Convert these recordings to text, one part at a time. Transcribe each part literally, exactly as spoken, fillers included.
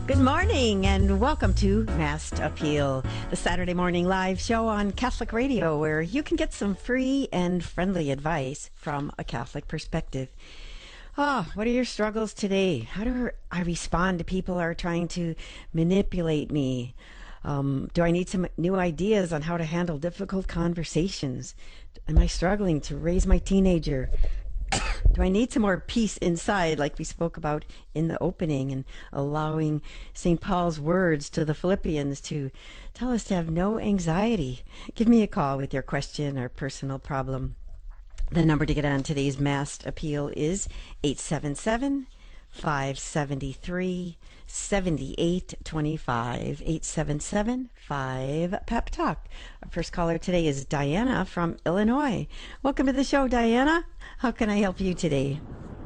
Good morning and welcome to Masked Appeal, the Saturday morning live show on Catholic Radio where you can get some free and friendly advice from a Catholic perspective. Oh, what are your struggles today? How do I respond to people who are trying to manipulate me? Um, do I need some new ideas on how to handle difficult conversations? Am I struggling to raise my teenager? Do I need some more peace inside, like we spoke about in the opening, and allowing Saint Paul's words to the Philippians to tell us to have no anxiety? Give me a call with your question or personal problem. The number to get on today's Masked Appeal is eight seven seven, five seven three, seven eight two five, eight seven seven, five P E P Talk. Our first caller today is Diana from Illinois. Welcome to the show, Diana. How can I help you today?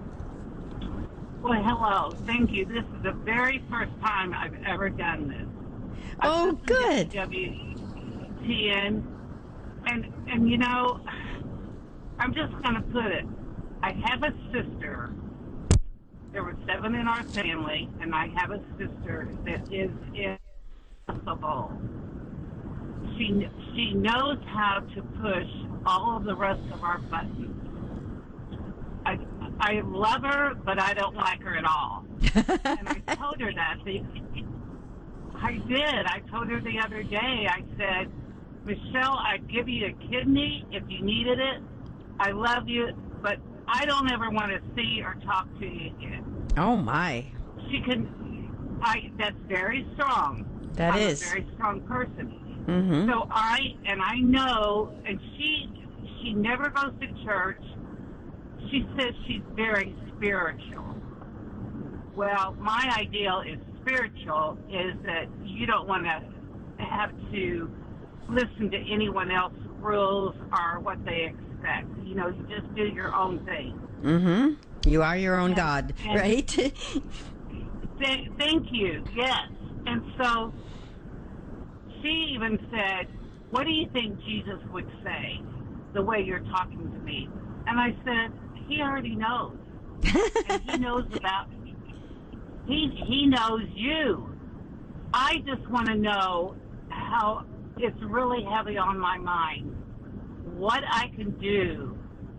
Well, hello. Thank you. This is the very first time I've ever done this. Oh, I've good. W T N, and, and you know, I'm just going to put it. I have a sister. There were seven in our family, and I have a sister that is impossible. She, she knows how to push all of the rest of our buttons. I, I love her, but I don't like her at all. And I told her that. The, I did. I told her the other day, I said, Michelle, I'd give you a kidney if you needed it. I love you, but I don't ever want to see or talk to you again. Oh, my. She can, I, that's very strong. That I'm is. a very strong person. Mm-hmm. So I, and I know, and she, she never goes to church. She says she's very spiritual. Well, my ideal is spiritual is that you don't want to have to listen to anyone else's rules or what they expect. You know, you just do your own thing. Mm-hmm. You are your own and, God, and right? th- thank you, yes. And so she even said, what do you think Jesus would say the way you're talking to me? And I said, he already knows. And he knows about he he knows you. I just want to know how it's really heavy on my mind. What I can do.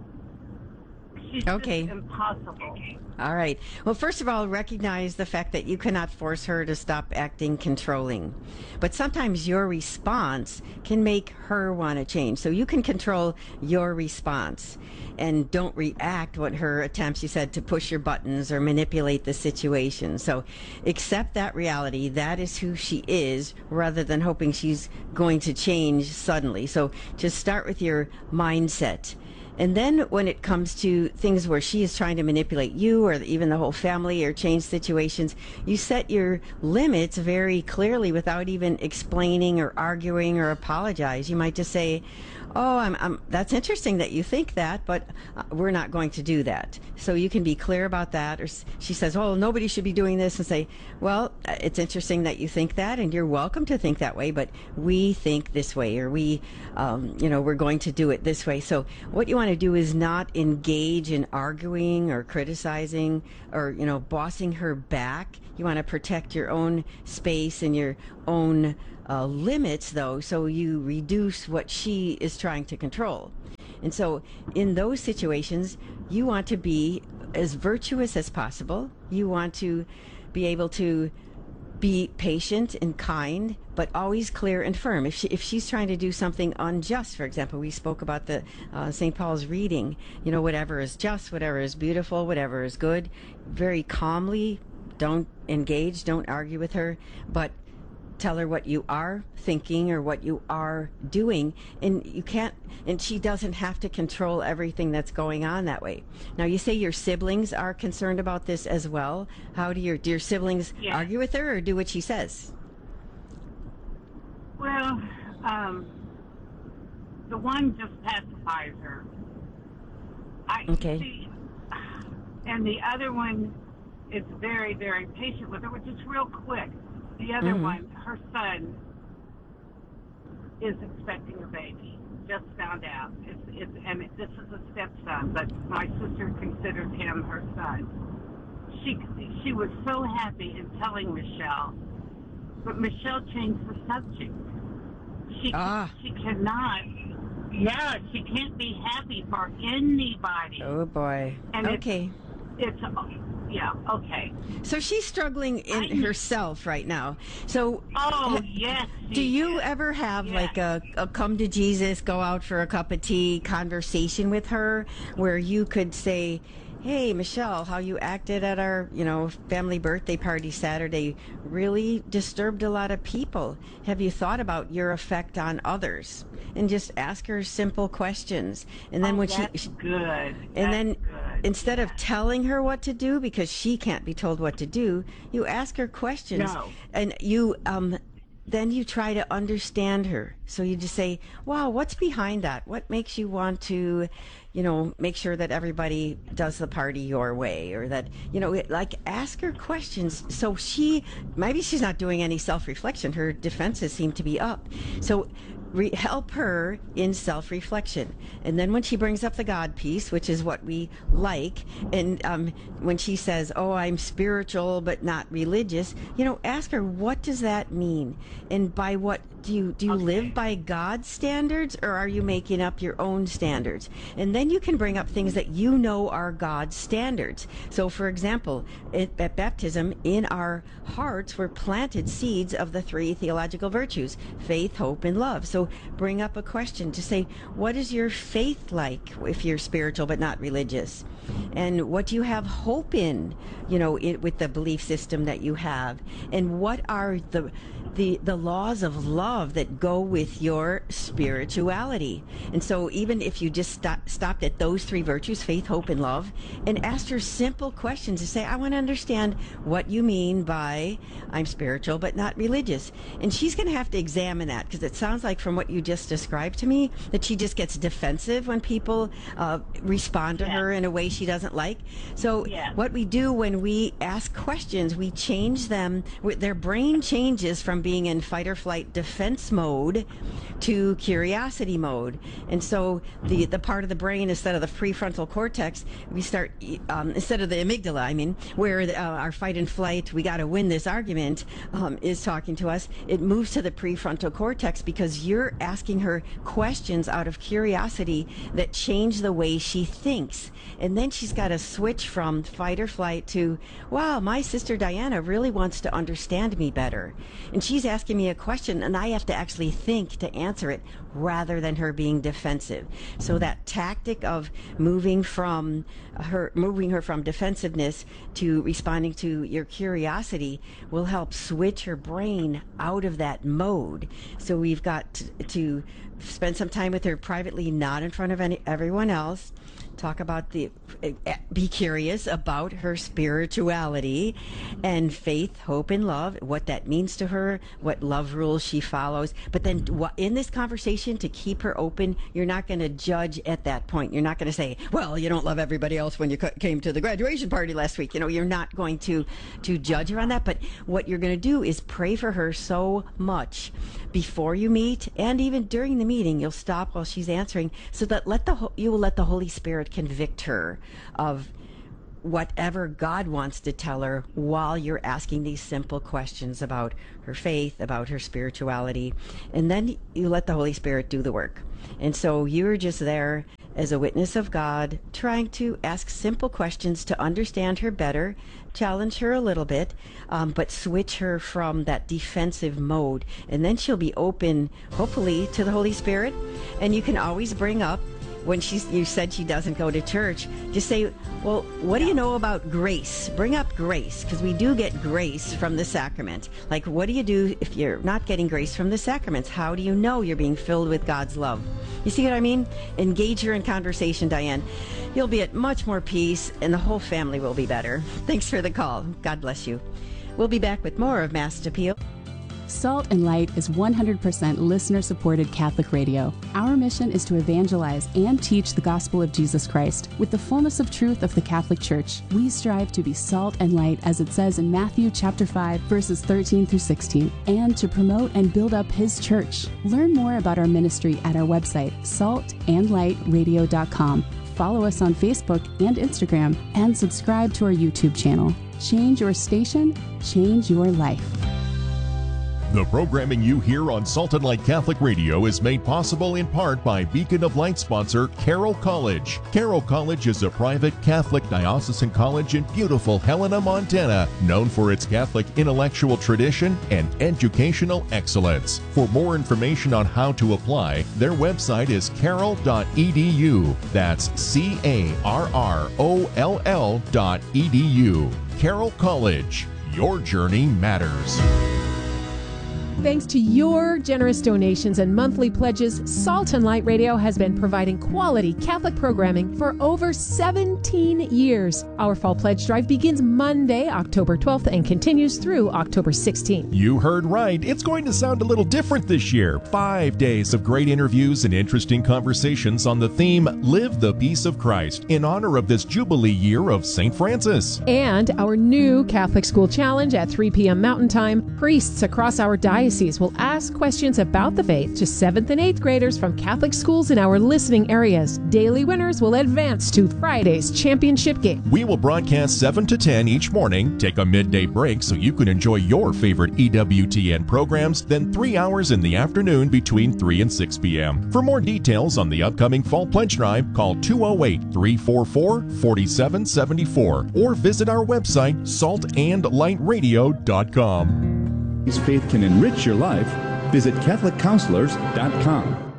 She's Okay. just impossible. All right. Well, first of all, recognize the fact that you cannot force her to stop acting controlling. But sometimes your response can make her want to change. So you can control your response and don't react what her attempts, you said, to push your buttons or manipulate the situation. So accept that reality. That is who she is, rather than hoping she's going to change suddenly. So just start with your mindset. And then when it comes to things where she is trying to manipulate you or even the whole family or change situations, you set your limits very clearly without even explaining or arguing or apologize. You might just say, oh, I'm, I'm, that's interesting that you think that, but uh, we're not going to do that. So you can be clear about that. Or s- she says, oh, nobody should be doing this, and say, well, uh, it's interesting that you think that, and you're welcome to think that way, but we think this way, or we, um, you know, we're going to do it this way. So what you want to do is not engage in arguing or criticizing or, you know, bossing her back. You want to protect your own space and your own uh, limits, though, so you reduce what she is trying to control. And so in those situations, you want to be as virtuous as possible. You want to be able to be patient and kind, but always clear and firm. If she, if she's trying to do something unjust, for example, we spoke about the uh, Saint Paul's reading, you know, whatever is just, whatever is beautiful, whatever is good, very calmly, don't engage, don't argue with her, but tell her what you are thinking or what you are doing, and you can't, and she doesn't have to control everything that's going on that way. Now, you say your siblings are concerned about this as well. How do your do your siblings Yeah. argue with her or do what she says? Well, um, the one just pacifies her. I Okay. see, and the other one is very, very patient with her, which is real quick. The other Mhm. one, her son, is expecting a baby. Just found out. It's, it's, and this is a stepson, but my sister considers him her son. she she was so happy in telling Michelle, but Michelle changed the subject. She Ah. she cannot. Yeah, she can't be happy for anybody. Oh boy. And okay. It's, it's yeah, okay. So she's struggling in I, herself right now. So oh yes. Do you ever have yes. like a, a come to Jesus, go out for a cup of tea conversation with her where you could say, hey, Michelle, how you acted at our, you know, family birthday party Saturday really disturbed a lot of people. Have you thought about your effect on others? And just ask her simple questions. And then oh, when that's she good. And that's then good. instead yeah. of telling her what to do, because she can't be told what to do, you ask her questions. No. And you um then you try to understand her. So you just say, wow, what's behind that? What makes you want to, you know, make sure that everybody does the party your way, or that, you know, like ask her questions. So she, maybe she's not doing any self-reflection. Her defenses seem to be up. So Re- help her in self-reflection. And then when she brings up the God piece, which is what we like, and um, when she says, oh, I'm spiritual but not religious, you know, ask her, what does that mean? And by what do you do you okay. live by God's standards, or are you making up your own standards? And then you can bring up things that you know are God's standards. So for example, at, at baptism, in our hearts were planted seeds of the three theological virtues: faith, hope, and love. So bring up a question to say, what is your faith like if you're spiritual but not religious? And what do you have hope in, you know, it, with the belief system that you have? And what are the the the laws of love that go with your spirituality? And so even if you just stop, stopped at those three virtues, faith, hope, and love, and asked her simple questions to say, I want to understand what you mean by I'm spiritual but not religious. And she's going to have to examine that, because it sounds like from what you just described to me that she just gets defensive when people uh, respond to yeah. her in a way she doesn't like. So yeah. what we do when we ask questions, we change them. Their brain changes from being in fight or flight defense mode to curiosity mode. And so the the part of the brain, instead of the prefrontal cortex, we start um, instead of the amygdala, I mean, where uh, our fight and flight, we got to win this argument, um, is talking to us, it moves to the prefrontal cortex, because you're asking her questions out of curiosity that change the way she thinks. And then she's got to switch from fight or flight to, wow, my sister Diana really wants to understand me better. And she's asking me a question, and I have to actually think to answer it rather than her being defensive. So that tactic of moving from her, moving her from defensiveness to responding to your curiosity will help switch her brain out of that mode. So we've got to, to spend some time with her privately, not in front of any, everyone else. Talk about the, be curious about her spirituality and faith, hope, and love, what that means to her, what love rules she follows. But then in this conversation, to keep her open, you're not going to judge at that point. You're not going to say, well, you don't love everybody else when you came to the graduation party last week. You know, you're not going to, to judge her on that. But what you're going to do is pray for her so much before you meet, and even during the meeting. You'll stop while she's answering, so that let the you will let the Holy Spirit convict her of whatever God wants to tell her while you're asking these simple questions about her faith, about her spirituality. And then you let the Holy Spirit do the work. And so you're just there as a witness of God, trying to ask simple questions to understand her better, challenge her a little bit, um, but switch her from that defensive mode. And then she'll be open, hopefully, to the Holy Spirit. And you can always bring up, when she's, you said she doesn't go to church, just say, well, what do you know about grace? Bring up grace, because we do get grace from the sacrament. Like, what do you do if you're not getting grace from the sacraments? How do you know you're being filled with God's love? You see what I mean? Engage her in conversation, Diane. You'll be at much more peace, and the whole family will be better. Thanks for the call. God bless you. We'll be back with more of Mass Appeal. Salt and Light is one hundred percent listener-supported Catholic radio. Our mission is to evangelize and teach the gospel of Jesus Christ with the fullness of truth of the Catholic Church. We strive to be salt and light, as it says in Matthew chapter five, verses thirteen through sixteen, and to promote and build up His church. Learn more about our ministry at our website, salt and light radio dot com. Follow us on Facebook and Instagram, and subscribe to our YouTube channel. Change your station, change your life. The programming you hear on Salt and Light Catholic Radio is made possible in part by Beacon of Light sponsor Carroll College. Carroll College is a private Catholic diocesan college in beautiful Helena, Montana, known for its Catholic intellectual tradition and educational excellence. For more information on how to apply, their website is carroll dot e d u. That's C A R R O L L dot E D U. Carroll College. Your journey matters. Thanks to your generous donations and monthly pledges, Salt and Light Radio has been providing quality Catholic programming for over seventeen years. Our Fall Pledge Drive begins Monday, October twelfth, and continues through October sixteenth. You heard right. It's going to sound a little different this year. Five days of great interviews and interesting conversations on the theme, Live the Peace of Christ, in honor of this Jubilee year of Saint Francis. And our new Catholic School Challenge at three p.m. Mountain Time. Priests across our diocese will ask questions about the faith to seventh and eighth graders from Catholic schools in our listening areas. Daily winners will advance to Friday's championship game. We will broadcast seven to ten each morning, take a midday break so you can enjoy your favorite E W T N programs, then three hours in the afternoon between three and six p.m. For more details on the upcoming Fall Pledge Drive, call two oh eight, three four four, four seven seven four or visit our website, salt and light radio dot com. Faith can enrich your life. Visit catholic counselors dot com.